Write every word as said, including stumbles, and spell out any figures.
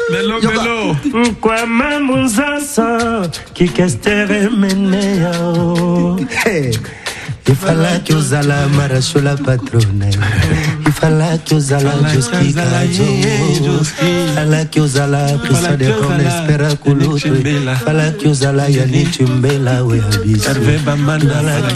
Melo, melo. Kwa mamuzasa kikestere meneo. Hey. Il fallait que Zala marache la patronne. Il fallait que Zala joski kajo. Il fallait que Zala pisa de comme espera kuloto. Il fallait que Zala yani chumbela we habis. Il fallait